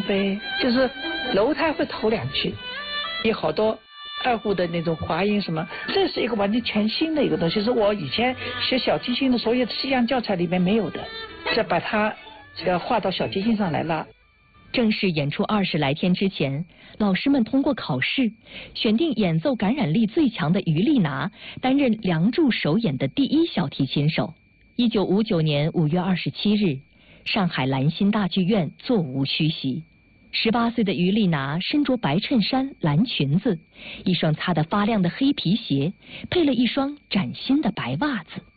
呗，就是楼台会头两句，有好多二胡的那种滑音什么，这是一个完全全新的一个东西，是我以前学小提琴的所有西洋教材里面没有的，再把它画到小提琴上来了。 正式演出20来天之前，老师们通过考试选定演奏感染力最强的于丽娜担任《梁祝》首演的第一小提琴手。1959年5月27日，上海兰心大剧院座无虚席。18岁的于丽娜身着白衬衫、蓝裙子，一双擦得发亮的黑皮鞋，配了一双崭新的白袜子。